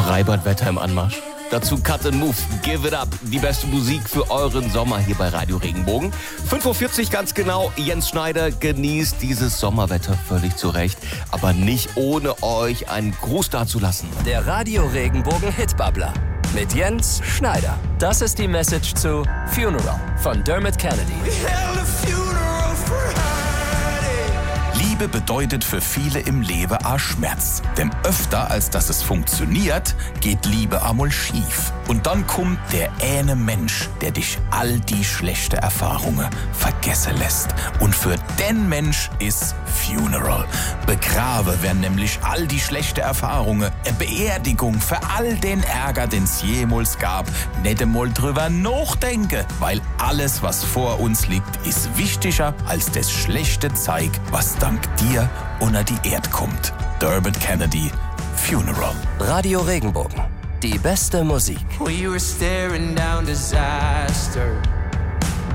Freibadwetter im Anmarsch. Dazu Cut and Move, Give It Up, die beste Musik für euren Sommer hier bei Radio Regenbogen. 5.40 Uhr ganz genau, Jens Schneider genießt dieses Sommerwetter völlig zu Recht, aber nicht ohne euch einen Gruß dazulassen. Der Radio Regenbogen Hitbubbler mit Jens Schneider. Das ist die Message zu Funeral von Dermot Kennedy. Liebe bedeutet für viele im Leben auch Schmerz. Denn öfter als dass es funktioniert, geht Liebe einmal schief. Und dann kommt der eine Mensch, der dich all die schlechten Erfahrungen vergessen lässt. Und für den Mensch ist Funeral. Begraben werden nämlich all die schlechten Erfahrungen. Eine Beerdigung für all den Ärger, den es jemals gab. Nicht einmal drüber nachdenken, weil alles, was vor uns liegt, ist wichtiger als das schlechte Zeug, was dank dir unter die Erde kommt. Dermot Kennedy, Funeral. Radio Regenbogen, die beste Musik. We were staring down disaster.